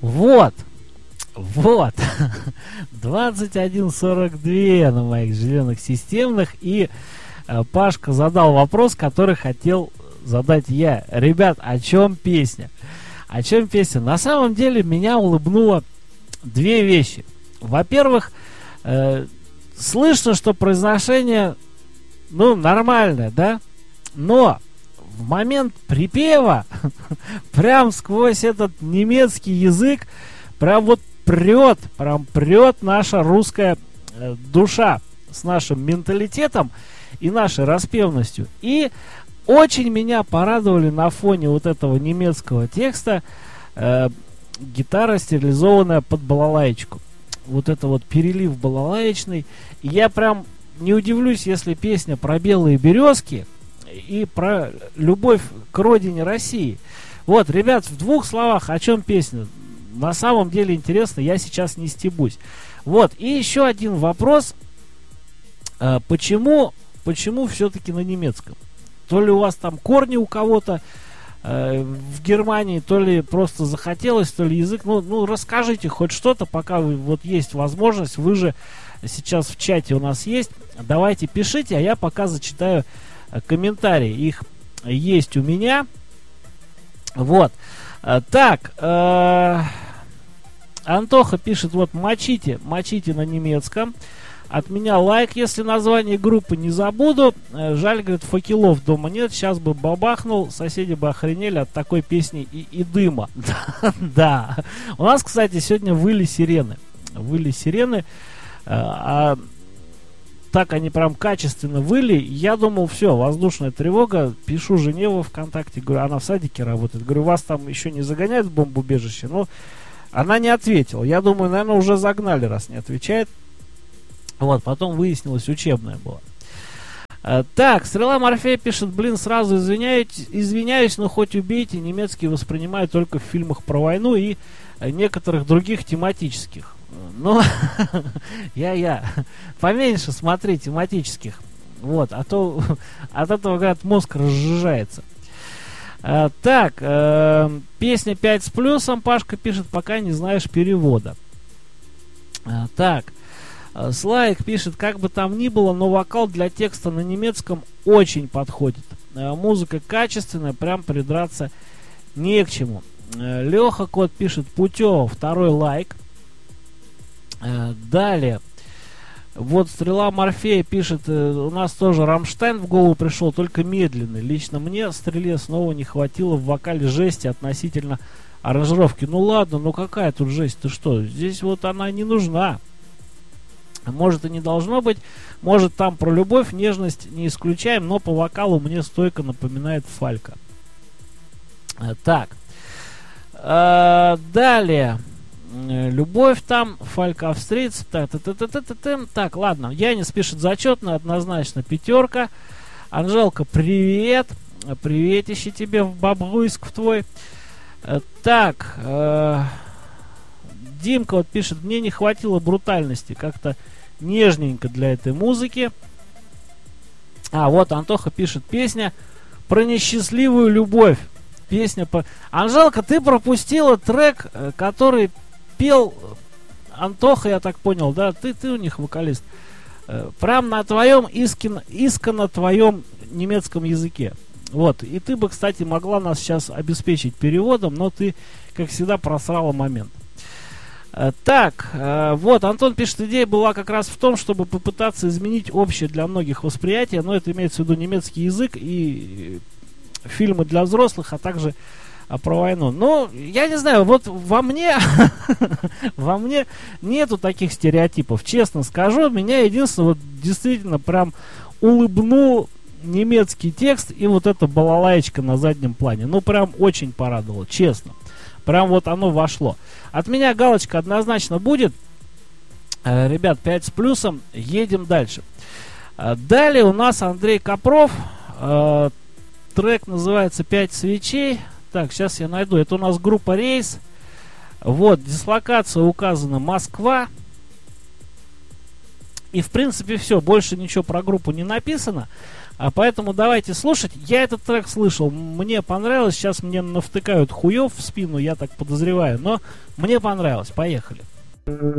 Вот. 21:42 на моих зеленых системных. И Пашка задал вопрос, который хотел задать я. Ребят, о чем песня? О чем песня? На самом деле меня улыбнуло две вещи. Во-первых, слышно, что произношение, нормальное, да? Но в момент припева прям сквозь этот немецкий язык прям прет наша русская душа с нашим менталитетом и нашей распевностью. И очень меня порадовали на фоне вот этого немецкого текста гитара, стерилизованная под балалаечку. Вот это вот перелив балалаечный. И я прям не удивлюсь, если песня про белые березки и про любовь к родине России. Вот, ребят, в двух словах, о чем песня? На самом деле интересно, я сейчас не стебусь. Вот, и еще один вопрос. Почему все-таки на немецком? То ли у вас там корни у кого-то в Германии, то ли просто захотелось, то ли язык. Расскажите хоть что-то, пока вот есть возможность. Вы же сейчас в чате у нас есть. Давайте пишите, а я пока зачитаю комментарии. Их есть у меня. Вот. Так, Антоха пишет, вот мочите на немецком. От меня лайк, если название группы не забуду. Жаль, говорит, факелов дома нет. Сейчас бы бабахнул, соседи бы охренели от такой песни и дыма. Да. У нас, кстати, сегодня выли сирены. А так они прям качественно выли. Я думал, все, воздушная тревога. Пишу жене во ВКонтакте, говорю, она в садике работает. Говорю, вас там еще не загоняют в бомбоубежище? Она не ответила. Я думаю, наверное, уже загнали, раз не отвечает. Вот, потом выяснилось, учебная была. Так, Стрела Морфея пишет, сразу извиняюсь, но хоть убейте, немецкий воспринимаю только в фильмах про войну и некоторых других тематических. Поменьше смотри тематических. Вот, а то от этого, говорят, мозг разжижается. Так, песня 5 с плюсом, Пашка пишет, пока не знаешь перевода. Так, Слайк пишет, как бы там ни было, но вокал для текста на немецком очень подходит. Музыка качественная, прям придраться не к чему. Леха Кот пишет, Путева, второй лайк. Далее. Вот Стрела Морфея пишет, у нас тоже Рамштайн в голову пришел, только медленный. Лично мне Стреле снова не хватило в вокале жести относительно аранжировки. Ладно, какая тут жесть, ты что? Здесь вот она не нужна. Может и не должно быть, может там про любовь, нежность не исключаем, но по вокалу мне стойко напоминает Фалька. Так. Далее. Любовь там, Фалька австриец. Так, ладно. Янис пишет зачетно, однозначно 5. Анжелка, привет. Приветище тебе в Бобруйск в твой. Так. Димка вот пишет, мне не хватило брутальности. Как-то нежненько для этой музыки. Вот Антоха пишет, песня про несчастливую любовь. Песня по... Анжелка, ты пропустила трек, который пел Антоха, я так понял, да? Ты у них вокалист. Прям на твоем исконно твоем немецком языке. Вот. И ты бы, кстати, могла нас сейчас обеспечить переводом, но ты, как всегда, просрала момент. Так, вот, Антон пишет, идея была как раз в том, чтобы попытаться изменить общее для многих восприятие, но это имеется в виду немецкий язык и фильмы для взрослых, а также про войну. Я не знаю, вот во мне нету таких стереотипов, честно скажу. Меня единственное, вот действительно прям улыбнул немецкий текст и вот эта балалаечка на заднем плане. Прям очень порадовало, честно. Прям вот оно вошло. От меня галочка однозначно будет. Ребят, 5 с плюсом. Едем дальше. Далее у нас Андрей Копров. Трек называется «5 свечей». Так, сейчас я найду. Это у нас группа «Рейс». Вот, дислокация указана Москва. И, в принципе, все. Больше ничего про группу не написано. Поэтому давайте слушать. Я этот трек слышал, мне понравилось. Сейчас мне навтыкают хуев в спину, я так подозреваю. Но мне понравилось. Поехали.